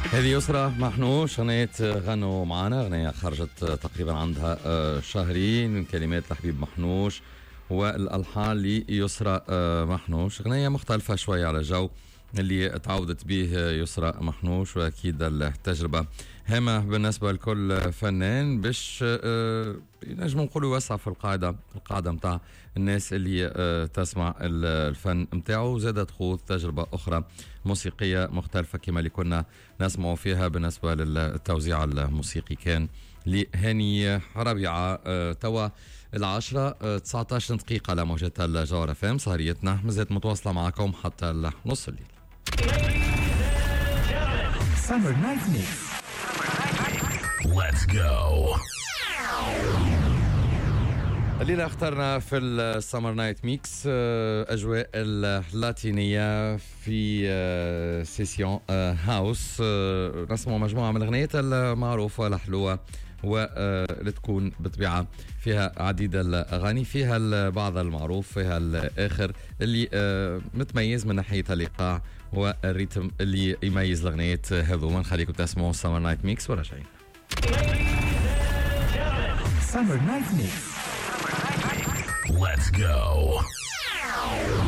هذه يسرى محنوش أغنية غنوا معنا. أغنية خرجت تقريبا عندها شهرين من كلمات لحبيب محنوش والألحان ليسرى محنوش. أغنية مختلفة شوي على جو اللي تعودت به يسرى محنوش، وأكيد التجربة هامة بالنسبة لكل فنان باش نجم نقولوا يوسع في القاعدة متاع الناس اللي تسمع الفن متاعه، وزادت خوض تجربة أخرى موسيقية مختلفة كما اللي كنا نسمعوا فيها بالنسبة للتوزيع الموسيقي كان لهاني ربيعة. توا 19 دقيقة على موجات الجوهرة فام. سهريتنا مازالت متواصلة معكم حتى نص الليل. Summer Night Mix. Let's go. الليلة اخترنا في السمر نايت ميكس أجواء اللاتينية في سيسيون هاوس. نسمع مجموعة من الأغنيات المعروفة الحلوة واللي تكون بطبيعة فيها عديد الأغاني، فيها البعض المعروف، فيها الآخر اللي متميز من ناحية الإيقاع والريتم اللي يميز الأغنيات هذوما. نخليكم تسمعوا السمر نايت ميكس وراجعين. Summer Night Mix. Let's go.